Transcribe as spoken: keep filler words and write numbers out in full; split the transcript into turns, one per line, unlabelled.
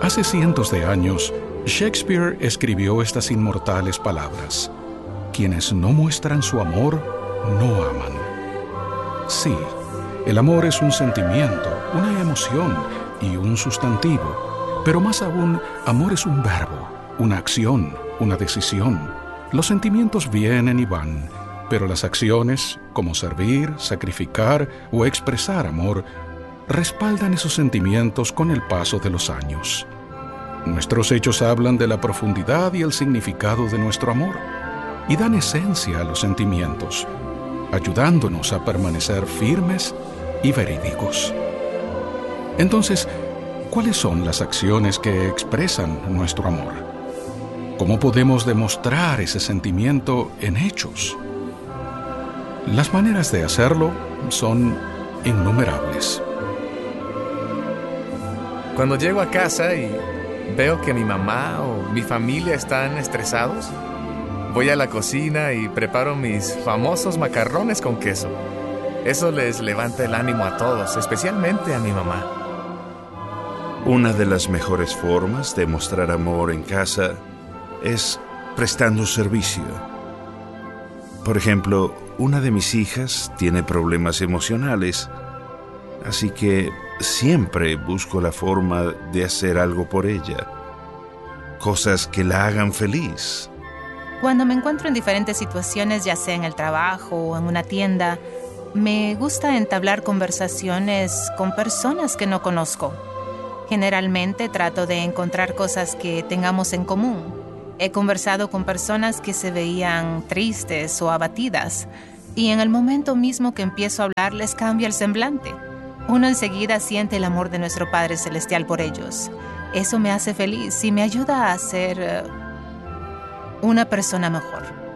Hace cientos de años, Shakespeare escribió estas inmortales palabras: quienes no muestran su amor, no aman. Sí, el amor es un sentimiento, una emoción y un sustantivo, pero más aún, amor es un verbo, una acción, una decisión. Los sentimientos vienen y van, pero las acciones, como servir, sacrificar o expresar amor, respaldan esos sentimientos con el paso de los años. Nuestros hechos hablan de la profundidad y el significado de nuestro amor y dan esencia a los sentimientos, ayudándonos a permanecer firmes y verídicos. Entonces, ¿cuáles son las acciones que expresan nuestro amor? ¿Cómo podemos demostrar ese sentimiento en hechos? Las maneras de hacerlo son innumerables.
Cuando llego a casa y veo que mi mamá o mi familia están estresados, voy a la cocina y preparo mis famosos macarrones con queso. Eso les levanta el ánimo a todos, especialmente a mi mamá.
Una de las mejores formas de mostrar amor en casa es prestando servicio. Por ejemplo, una de mis hijas tiene problemas emocionales, así que siempre busco la forma de hacer algo por ella. Cosas que la hagan feliz.
Cuando me encuentro en diferentes situaciones, ya sea en el trabajo o en una tienda, me gusta entablar conversaciones con personas que no conozco. Generalmente trato de encontrar cosas que tengamos en común. He conversado con personas que se veían tristes o abatidas, y en el momento mismo que empiezo a hablar les cambia el semblante. Uno enseguida siente el amor de nuestro Padre Celestial por ellos. Eso me hace feliz y me ayuda a ser uh, una persona mejor.